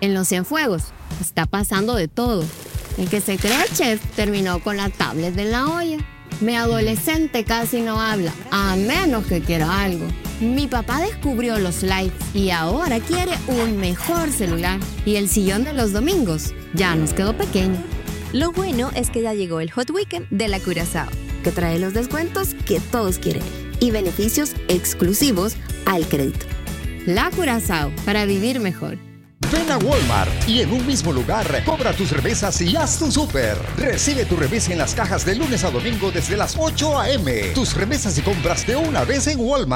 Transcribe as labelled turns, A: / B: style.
A: En los Cienfuegos está pasando de todo. El que se cree chef terminó con la tablet de la olla. Mi adolescente casi no habla, a menos que quiera algo. Mi papá descubrió los lights y ahora quiere un mejor celular. Y el sillón de los domingos ya nos quedó pequeño.
B: Lo bueno es que ya llegó el Hot Weekend de la Curazao,
C: que trae los descuentos que todos quieren y beneficios exclusivos al crédito.
A: La Curazao, para vivir mejor.
D: Ven a Walmart y en un mismo lugar cobra tus remesas y haz tu súper. Recibe tu remesa en las cajas de lunes a domingo desde las 8 a.m. Tus remesas y compras de una vez en Walmart.